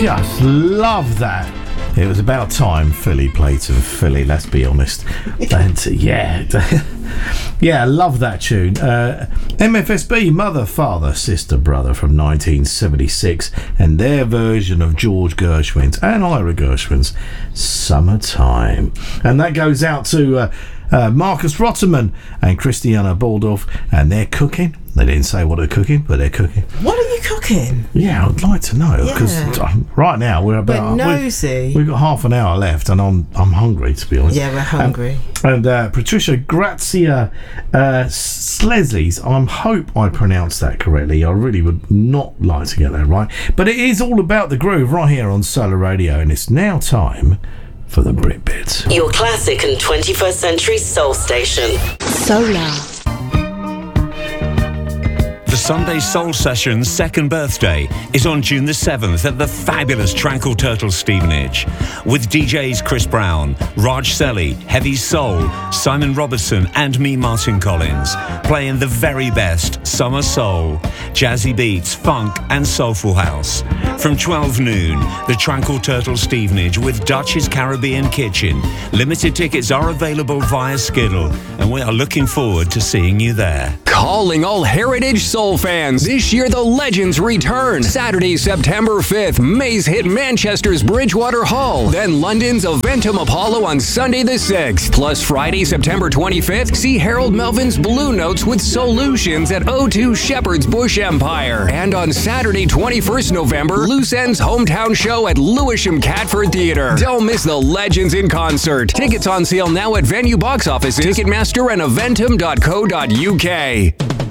just love that. It was about time Philly played some Philly, let's be honest. And yeah, I love that tune. MFSB, Mother, Father, Sister, Brother from 1976, and their version of George Gershwin's and Ira Gershwin's Summertime. And that goes out to Marcus Rotterman and Christiana Baldorf, and they're cooking. They didn't say what they're cooking, but they're cooking. What are you cooking? Yeah, I'd like to know, because right now we're about... nosy. We've got half an hour left, and I'm hungry, to be honest. Yeah, we're hungry. And Patricia Grazia Slesley's, I hope I pronounced that correctly. I really would not like to get that right. But it is all about the groove right here on Solar Radio, and it's now time for the Brit Bits. Your classic and 21st century soul station. Solar. The Sunday Soul Session's second birthday is on June the 7th at the fabulous Tranquil Turtle Stevenage, with DJs Chris Brown, Raj Selly, Heavy Soul, Simon Robertson and me, Martin Collins, playing the very best summer soul, jazzy beats, funk and soulful house. From 12 noon, the Tranquil Turtle Stevenage with Dutch's Caribbean Kitchen. Limited tickets are available via Skiddle, and we are looking forward to seeing you there. Calling all Heritage Soul fans, this year the Legends return. Saturday, September 5th, Maze hit Manchester's Bridgewater Hall. Then London's Eventum Apollo on Sunday the 6th. Plus Friday, September 25th, see Harold Melvin's Blue Notes with Solutions at O2 Shepherd's Bush Empire. And on Saturday, 21st November, Loose End's hometown show at Lewisham Catford Theatre. Don't miss the Legends in concert. Tickets on sale now at venue box offices, Ticketmaster and eventum.co.uk.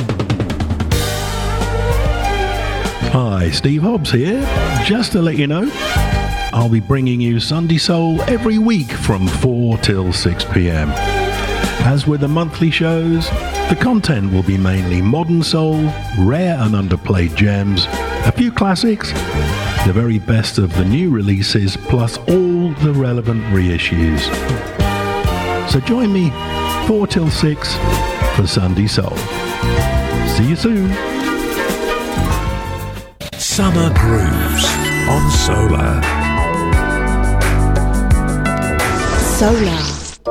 Hi, Steve Hobbs here. Just to let you know, I'll be bringing you Sunday Soul every week from 4 till 6 p.m. As with the monthly shows, the content will be mainly modern soul, rare and underplayed gems, a few classics, the very best of the new releases, plus all the relevant reissues. So join me 4 till 6 for Sunday Soul. See you soon. Summer Grooves on Solar. Solar.